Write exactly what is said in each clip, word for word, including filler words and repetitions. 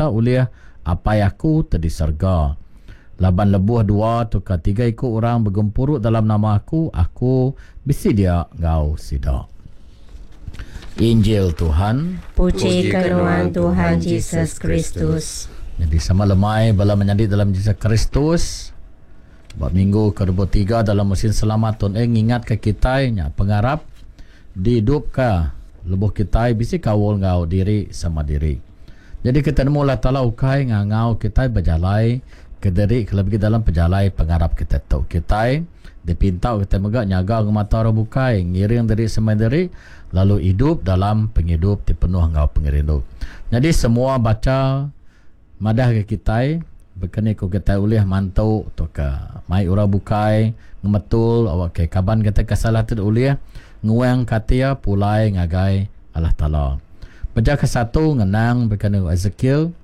berkuasa uliah apa aku tadi serga. Laban lebuh dua tukar tiga ikut orang bergempurut dalam nama aku, aku bisi dia ngau sidak. Injil Tuhan. Puji kenuan Tuhan Yesus Kristus. Jadi sama lemai bala menyandit dalam Yesus Kristus. Buat minggu ke dua puluh tiga dalam musim selamat Tuhan eh ingat ke kita nya pengarap di hidup ka lebuh kita bisi kawul ngau diri sama diri. Jadi kita nemu Allah Ta'ala ukai ngau kita berjalai ke diri lebih dalam perjalai pengarap kita tu. Kita dipintau kita megak nyaga mata orang bukai ngiring diri sama diri lalu hidup dalam penghidup dipenuh ngau pengerindu. Jadi semua baca madah ke kita berkini ko kita ulih mantau to ka mai ura bukai ngemetul awak ke kaban kita kasalah tu ulih nguang katia pulai ngagai Allah Taala. Baca ke satu ngenang berkini Ezekiel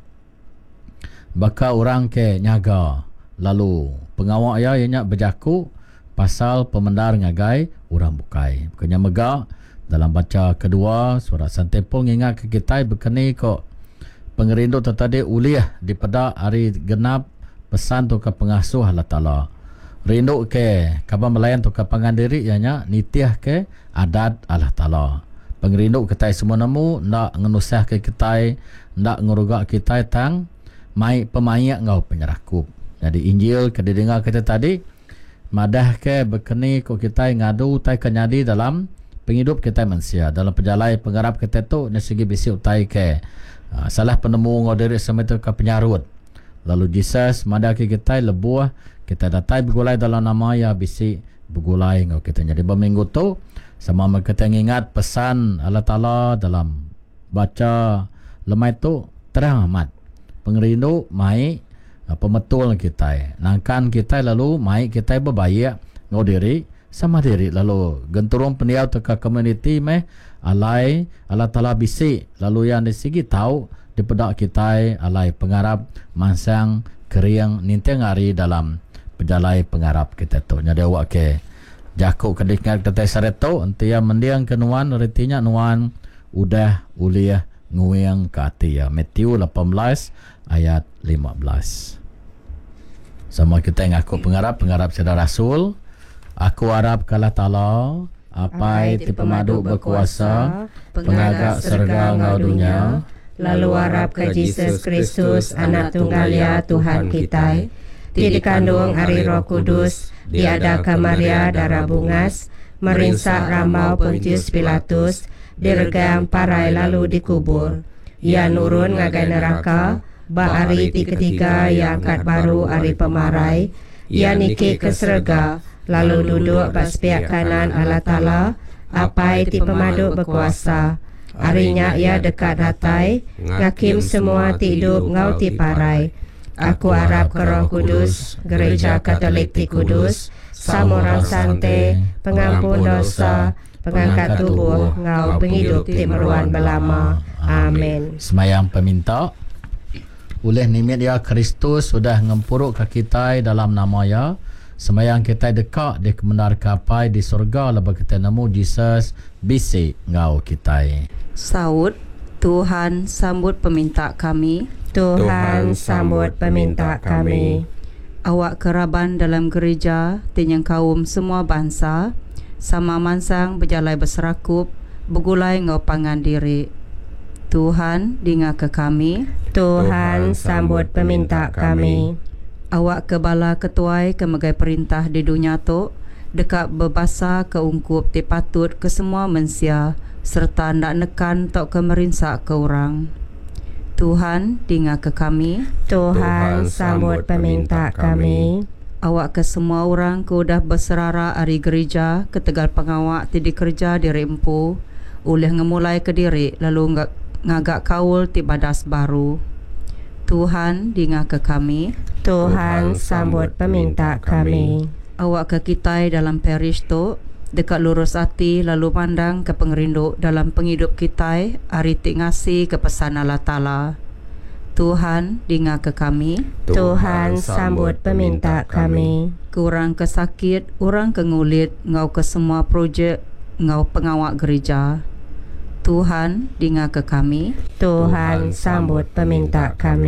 baka orang ke nyaga lalu pengawak ya ianya berjaku pasal pemendar ngagai orang bukai. Bukannya megak dalam baca kedua surat santepong ingat ke kita berkini ko pengerindu tadi uliah di pada hari genap pesan tu ke pengasuh Allah Ta'ala. Rindu ke kabar melayan tu ke pangandiri ianya nitiah ke adat Allah Ta'ala. Pengerindu kita semua nemu nak ngenusah ke kita, nak ngerugak kita tang mai pemayak ngau penyerakup. Jadi Injil ke didengar kita tadi madah ke berkeni ko kita ngadu tai kenyadi dalam penghidup kita manusia dalam perjalanan pengarap kita tu dari segi bisi utai ke Uh, salah penemu ngodiri semua itu ke penyarut. Lalu Jesus madaki kita lebuah kita datai bergulai dalam nama ya bisi bergulai ngau kita. Jadi berminggu tu sama kita ingat pesan Allah Ta'ala dalam baca lemai tu terang amat. Pengerindu mai uh, pemetul kita. Nangkan kita lalu mai kita berbaik ngodiri sama diri lalu genturung pendiau teka community meh alai Allah Ta'ala bisi lalu yang di segi tahu di pedak kita alai pengarap mansang keriang ninteng hari dalam perjalai pengarap kita tu nyada awak ke jakuk kedingat kita sareto entia mendiang kenuan retinya nuan udah uliah nguang kati ya Matthew lapan belas ayat lima belas. Sama kita ngaku pengarap pengarap sedar rasul. Aku harap kala Ta'ala apai ti pemadu berkuasa pengagak serga ngau dunia lalu harap ke Yesus Kristus anak tunggalnya Tuhan kita ti dikandung hari Roh Kudus diada ke Maria darah bungas merinsak rambau Pontius Pilatus diregang parai lalu dikubur ia nurun ngagai neraka ba hari ti ketiga yang angkat baru hari pemarai ia niki ke serga lalu duduk pas pihak kanan Allah Ta'ala apai ti pemaduk berkuasa harinya ia dekat datai ngakim semua ti hidup ngau ti parai. Aku harap ke Roh Kudus gereja Katolik ti kudus samurang sante pengampun dosa pengangkat tubuh ngau penghidup ti meruan belama. Amin. Semayang peminta oleh nimit ya Kristus sudah ngempuruk ke kita dalam nama ya. Semayang kita dekat di kebenar kapai di surga lepas kita nemu Jesus bisi ngau kita. Saud, Tuhan sambut peminta kami. Tuhan sambut peminta kami. Awak keraban dalam gereja tinyang kaum semua bangsa sama mansang berjalai berserakup begulai ngau pangan diri. Tuhan dengar ke kami. Tuhan sambut peminta kami. Awak kebala ketuai kemegai perintah di dunia tu dekat berbasa ke ungkup ti patut ke semua manusia serta nak nekan tok ke merinsak ke orang. Tuhan dengar ke kami. Tuhan sambut peminta kami. Awak ke semua orang ke udah berserara hari gereja ke tegal pengawak ti dikerja diri empu oleh ngemulai ke diri lalu ngak, ngagak kaul ti badas baru. Tuhan dengar ke kami. Tuhan sambut peminta kami. Awak ke kita dalam parish tu dekat lurus hati lalu pandang ke pengerindu dalam penghidup kita hari ti ngasih ke pesan Allah Ta'ala. Tuhan dengar ke kami. Tuhan sambut peminta kami. Kurang kesakit, orang ke ngulit ngau ke semua projek ngau pengawak gereja. Tuhan dengar ke kami. Tuhan sambut peminta kami.